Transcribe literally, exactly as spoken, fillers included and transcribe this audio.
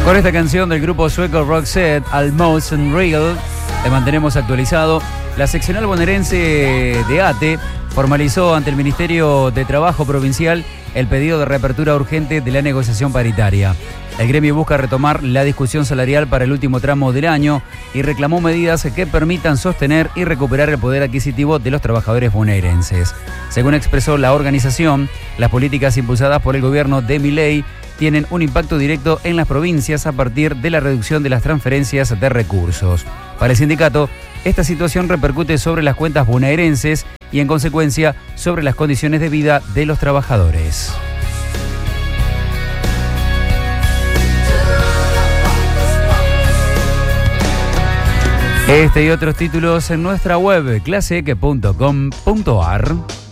Con esta canción del grupo sueco Roxette, Almost Unreal, te mantenemos actualizado. La seccional bonaerense de ATE formalizó ante el Ministerio de Trabajo Provincial el pedido de reapertura urgente de la negociación paritaria. El gremio busca retomar la discusión salarial para el último tramo del año y reclamó medidas que permitan sostener y recuperar el poder adquisitivo de los trabajadores bonaerenses. Según expresó la organización, las políticas impulsadas por el gobierno de Milei tienen un impacto directo en las provincias a partir de la reducción de las transferencias de recursos. Para el sindicato, esta situación repercute sobre las cuentas bonaerenses y, en consecuencia, sobre las condiciones de vida de los trabajadores. Este y otros títulos en nuestra web clase e que punto com punto ar.